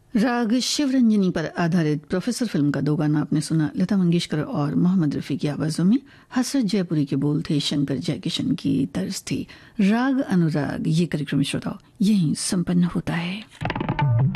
राग शिवरंजनी पर आधारित प्रोफेसर फिल्म का दो गाना आपने सुना। लता मंगेशकर और मोहम्मद रफ़ी की आवाज़ों में। हसरत जयपुरी के बोल थे, शंकर जयकिशन की तर्ज थी। राग अनुराग ये कार्यक्रम श्रोताओ यहीं संपन्न होता है।